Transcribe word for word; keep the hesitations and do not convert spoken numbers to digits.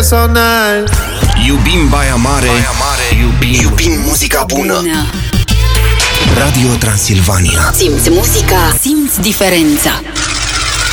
personal. Iubim Baia Mare, Baia Mare. Iubim, iubim muzica bună. bună. Radio Transilvania. Simți muzica, simți diferența.